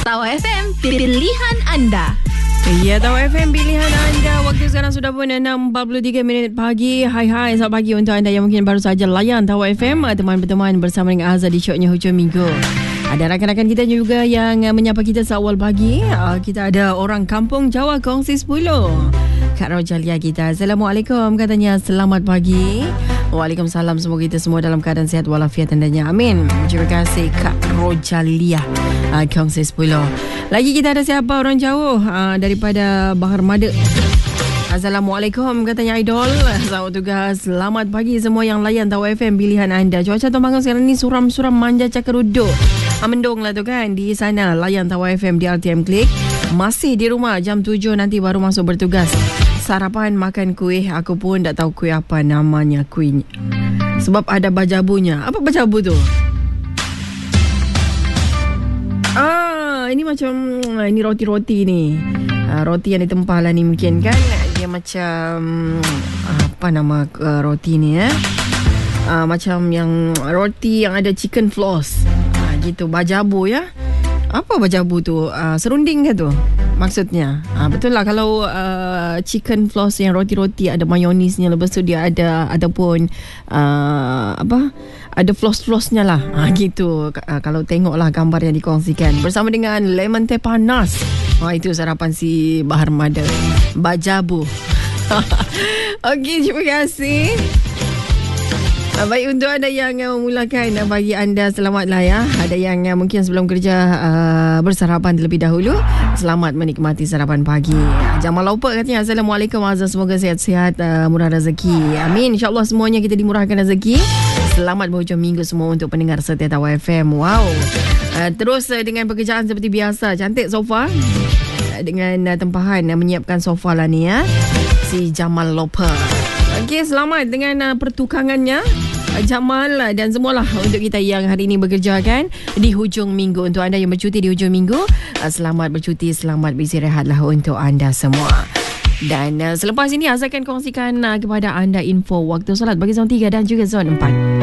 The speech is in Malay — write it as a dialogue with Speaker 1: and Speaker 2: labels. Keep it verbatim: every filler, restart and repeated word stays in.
Speaker 1: Tawa F M, pilihan anda.
Speaker 2: Ya, Tawa F M, pilihan anda. Waktu sekarang sudah pun enam empat puluh tiga minit pagi. Hai hai, selamat pagi untuk anda yang mungkin baru saja layan Tawa F M. Teman-teman bersama dengan Azhar di Syoknya Hujung Minggu. Ada rakan-rakan kita juga yang menyapa kita seawal pagi. Kita ada orang kampung Jawa kongsi sepuluh. Kak Rojalia kita. Assalamualaikum katanya. Selamat pagi. Waalaikumsalam. Semoga kita semua dalam keadaan sihat walafiat tandanya. Amin. Terima kasih Kak Rojalia. Uh, kongsi sepuluh. Lagi kita ada siapa orang jauh uh, daripada Bahar Mada. Assalamualaikum katanya Idol. Selamat tugas. Selamat pagi semua yang layan Tawa F M pilihan anda. Cuaca Tembangan sekarang ni suram-suram manja cakeruduk. Ah, mendung lah tu kan di sana. Layan Tawa F M di R T M Klik. Masih di rumah jam tujuh nanti baru masuk bertugas. Sarapan makan kuih. Aku pun tak tahu kuih apa namanya kuihnya. Sebab ada bajabunya. Apa bajabu tu? Ah, ini macam ini roti-roti ni. Uh, roti yang ditempah lah ni mungkin kan. Dia macam apa nama uh, roti ni eh? Uh, macam yang roti yang ada chicken floss. Uh, gitu bajabu ya. Apa bajabu tu? Uh, serunding ke tu? Maksudnya. Uh, betul lah kalau uh, chicken floss yang roti-roti ada mayonisnya, lepas tu dia ada ataupun uh, apa? Ada floss-flossnya lah. Ha, gitu. Uh, kalau tengoklah gambar yang dikongsikan. Bersama dengan lemon teh panas. Wah, itu sarapan si Bahar Mada. Bajabu. Okey, terima kasih. Uh, baik, untuk anda yang uh, memulakan uh, bagi anda selamatlah ya. Ada yang uh, mungkin sebelum kerja uh, bersarapan terlebih dahulu. Selamat menikmati sarapan pagi. Jamal Laupa katanya Assalamualaikum Azhar, semoga sihat-sihat, uh, murah rezeki. Amin. InsyaAllah semuanya kita dimurahkan rezeki. Selamat berhujung minggu semua untuk pendengar setia Tawa F M. Wow. Uh, terus uh, dengan pekerjaan seperti biasa. Cantik sofa. Uh, dengan uh, tempahan uh, menyiapkan sofa lah ni ya. Si Jamal Laupa. Okey, selamat dengan uh, pertukangannya. Jamal dan semualah untuk kita yang hari ini bekerja kan di hujung minggu. Untuk anda yang bercuti di hujung minggu, selamat bercuti, selamat beristirahatlah untuk anda semua. Dan uh, selepas ini Azhar akan kongsikan uh, kepada anda info waktu solat bagi zon tiga dan juga zon empat.